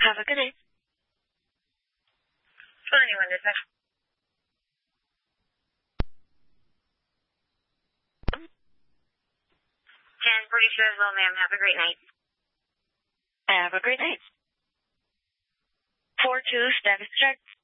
Have a good night. 21 to 10:42 as well, ma'am. Have a great night. Have a great night. 42 status check.